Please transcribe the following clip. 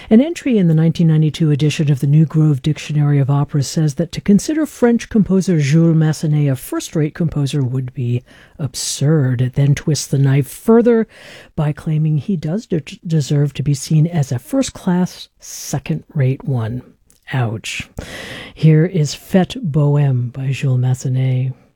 An entry in the 1992 edition of the New Grove Dictionary of Operas says that to consider French composer Jules Massenet a first-rate composer would be absurd. It then twists the knife further by claiming he does deserve to be seen as a first-class, second-rate one. Ouch. Here is Fête Bohème by Jules Massenet.